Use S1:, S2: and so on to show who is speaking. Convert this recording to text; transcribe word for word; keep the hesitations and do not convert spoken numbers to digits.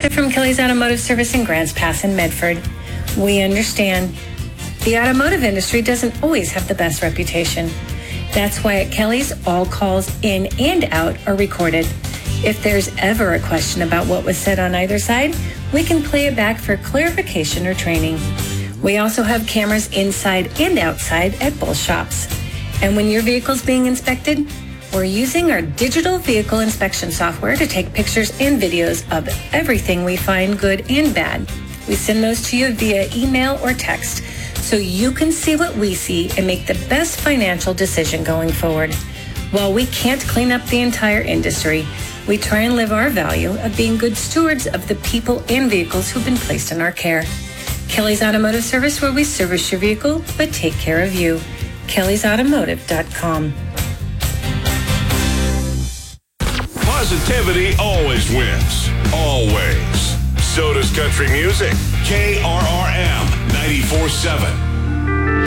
S1: from Kelly's Automotive Service in Grants Pass in Medford. We understand the automotive industry doesn't always have the best reputation. That's why at Kelly's, all calls in and out are recorded. If there's ever a question about what was said on either side, we can play it back for clarification or training. We also have cameras inside and outside at both shops. And when your vehicle's being inspected, we're using our digital vehicle inspection software to take pictures and videos of everything we find good and bad. We send those to you via email or text so you can see what we see and make the best financial decision going forward. While we can't clean up the entire industry, we try and live our value of being good stewards of the people and vehicles who've been placed in our care. Kelly's Automotive Service, where we service your vehicle but take care of you. kellys automotive dot com.
S2: Positivity always wins. Always. So does country music. K R R M ninety-four point seven.